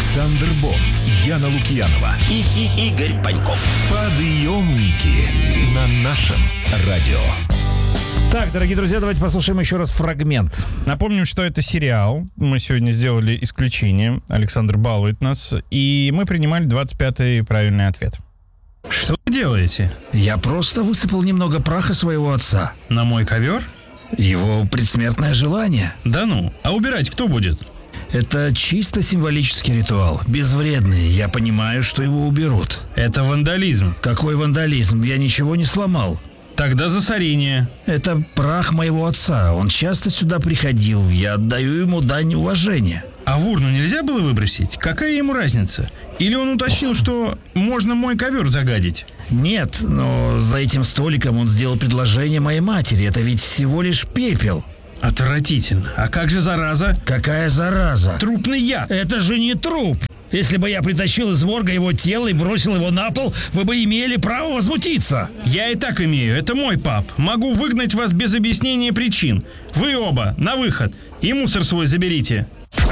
Александр Бон, Яна Лукьянова и Игорь Паньков. Подъемники на нашем радио. Так, дорогие друзья, давайте послушаем еще раз фрагмент. Напомним, что это сериал. Мы сегодня сделали исключение. Александр балует нас. И мы принимали 25-й правильный ответ. Что вы делаете? Я просто высыпал немного праха своего отца. На мой ковер? Его предсмертное желание. Да ну, а убирать кто будет? Это чисто символический ритуал. Безвредный. Я понимаю, что его уберут. Это вандализм. Какой вандализм? Я ничего не сломал. Тогда засорение. Это прах моего отца. Он часто сюда приходил. Я отдаю ему дань уважения. А в урну нельзя было выбросить? Какая ему разница? Или он уточнил, что можно мой ковер загадить? Нет, но за этим столиком он сделал предложение моей матери. Это ведь всего лишь пепел. Отвратительно. А как же зараза? Какая зараза? Трупный яд. Это же не труп. Если бы я притащил из морга его тело и бросил его на пол, вы бы имели право возмутиться. Я и так имею. Это мой пап. Могу выгнать вас без объяснения причин. Вы оба на выход. И мусор свой заберите.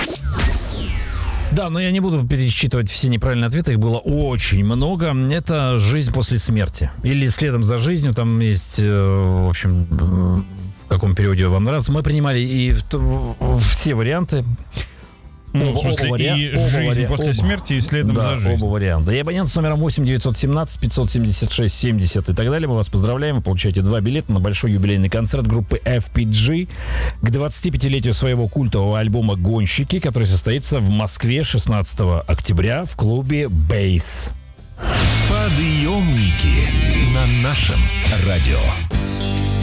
Да, но я не буду пересчитывать все неправильные ответы, их было очень много. Это «Жизнь после смерти». Или «Следом за жизнью», там есть, в общем, в каком периоде вам нравится. Мы принимали и все варианты. Ну, в смысле, жизнь после смерти и следом за жизнью. Оба варианта. И абонент с номером 8 917 576 70 и так далее. Мы вас поздравляем. Вы получаете 2 билета на большой юбилейный концерт группы FPG к 25-летию своего культового альбома «Гонщики», который состоится в Москве 16 октября в клубе «Бейс». Подъемники на нашем радио.